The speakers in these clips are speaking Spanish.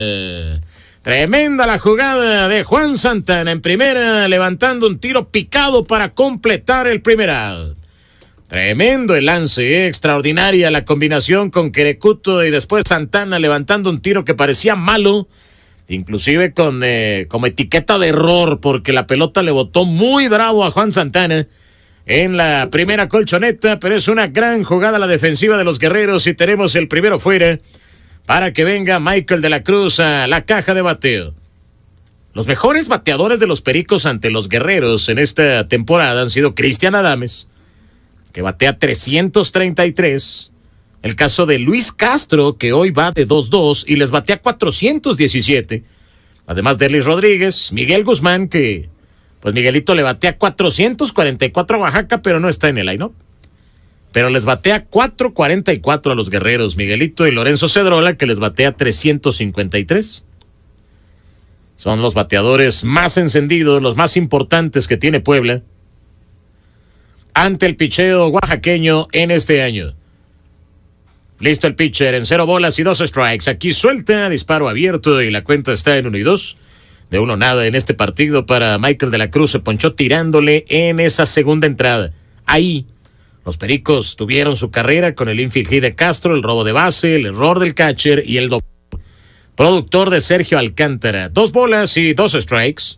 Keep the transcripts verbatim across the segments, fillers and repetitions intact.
Eh, tremenda la jugada de Juan Santana en primera, levantando un tiro picado para completar el primer out. Tremendo el lance, eh, extraordinaria la combinación con Querecuto y después Santana levantando un tiro que parecía malo, inclusive con eh, como etiqueta de error, porque la pelota le botó muy bravo a Juan Santana en la primera colchoneta, pero es una gran jugada la defensiva de los Guerreros y tenemos el primero fuera para que venga Michael de la Cruz a la caja de bateo. Los mejores bateadores de los Pericos ante los Guerreros en esta temporada han sido Cristian Adames, que batea trescientos treinta y tres, el caso de Luis Castro, que hoy va de dos dos y les batea cuatrocientos diecisiete, además de Ellis Rodríguez, Miguel Guzmán, que pues Miguelito le batea cuatrocientos cuarenta y cuatro a Oaxaca, pero no está en el line-up. Pero les batea cuatrocientos cuarenta y cuatro a los Guerreros, Miguelito y Lorenzo Cedrola, que les batea trescientos cincuenta y tres. Son los bateadores más encendidos, los más importantes que tiene Puebla ante el picheo oaxaqueño en este año. Listo el pitcher en cero bolas y dos strikes. Aquí suelta, disparo abierto y la cuenta está en uno y dos. De uno nada en este partido para Michael de la Cruz. Se ponchó tirándole en esa segunda entrada. Ahí, los Pericos tuvieron su carrera con el infield hit de Castro, el robo de base, el error del catcher y el doble. Productor de Sergio Alcántara. Dos bolas y dos strikes.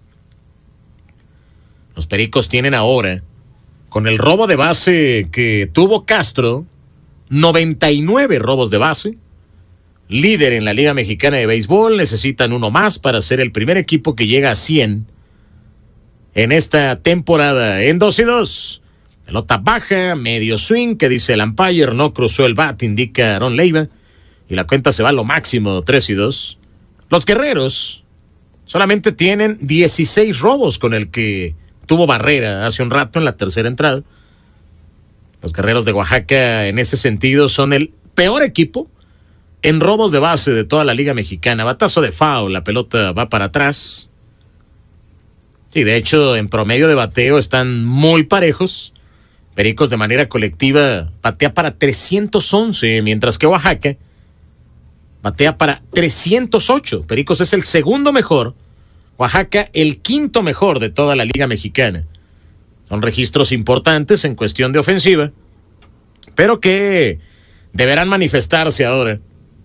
Los Pericos tienen ahora, con el robo de base que tuvo Castro, noventa y nueve robos de base. Líder en la Liga Mexicana de Béisbol, necesitan uno más para ser el primer equipo que llega a cien en esta temporada. En dos y dos, pelota baja, medio swing, que dice el umpire, no cruzó el bat, indica Aaron Leiva, y la cuenta se va a lo máximo, tres y dos. Los Guerreros solamente tienen dieciséis robos, con el que tuvo barrera hace un rato en la tercera entrada. Los Guerreros de Oaxaca en ese sentido son el peor equipo en robos de base de toda la Liga Mexicana. Batazo de foul, la pelota va para atrás. Sí, de hecho, en promedio de bateo están muy parejos. Pericos de manera colectiva batea para trescientos once, mientras que Oaxaca batea para trescientos ocho. Pericos es el segundo mejor, Oaxaca el quinto mejor de toda la Liga Mexicana. Son registros importantes en cuestión de ofensiva, pero que deberán manifestarse ahora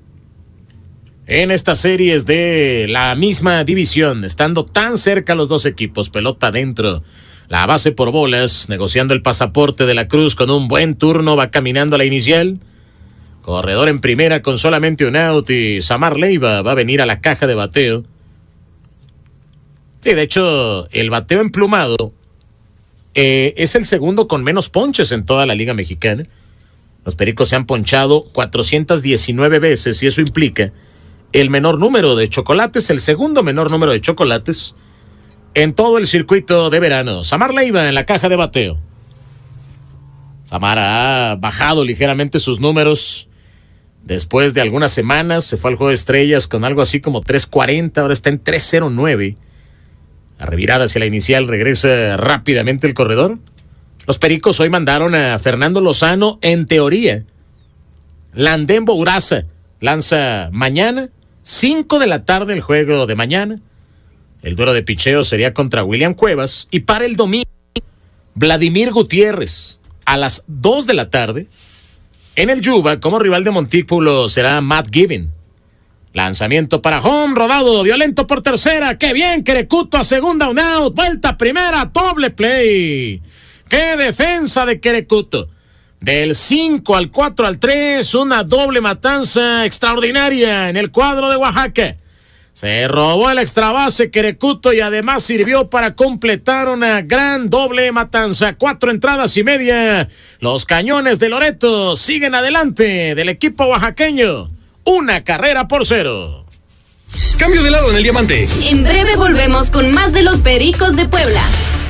en estas series de la misma división, estando tan cerca los dos equipos. Pelota adentro, la base por bolas, negociando el pasaporte de la Cruz con un buen turno, va caminando a la inicial. Corredor en primera con solamente un out y Samar Leiva va a venir a la caja de bateo. Sí, de hecho, el bateo emplumado eh, es el segundo con menos ponches en toda la Liga Mexicana. Los Pericos se han ponchado cuatrocientas diecinueve veces y eso implica el menor número de chocolates, el segundo menor número de chocolates en todo el circuito de verano. Samar Leiva en la caja de bateo. Samar ha bajado ligeramente sus números después de algunas semanas. Se fue al juego de estrellas con algo así como tres cuarenta, ahora está en tres cero nueve. La revirada hacia la inicial, regresa rápidamente el corredor. Los Pericos hoy mandaron a Fernando Lozano, en teoría. Landén Bouraza lanza mañana, cinco de la tarde el juego de mañana. El duelo de picheo sería contra William Cuevas. Y para el domingo, Vladimir Gutiérrez, a las dos de la tarde. En el Yuba, como rival de Montículo, será Matt Gibbon. Lanzamiento para home, rodado, violento por tercera. ¡Qué bien! Querecuto a segunda, un out. Vuelta primera, doble play. ¡Qué defensa de Querecuto! Del cinco al cuatro al tres, una doble matanza extraordinaria en el cuadro de Oaxaca. Se robó el extra base Querecuto y además sirvió para completar una gran doble matanza. Cuatro entradas y media. Los Cañones de Loreto siguen adelante del equipo oaxaqueño. Una carrera por cero. Cambio de lado en el diamante. En breve volvemos con más de los Pericos de Puebla.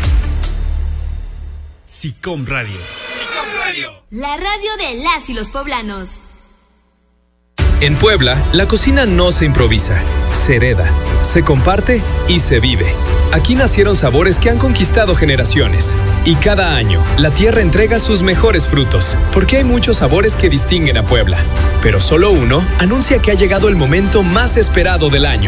SICOM Radio. SICOM Radio. La radio de las y los poblanos. En Puebla, la cocina no se improvisa, se hereda, se comparte y se vive. Aquí nacieron sabores que han conquistado generaciones. Y cada año, la tierra entrega sus mejores frutos, porque hay muchos sabores que distinguen a Puebla. Pero solo uno anuncia que ha llegado el momento más esperado del año.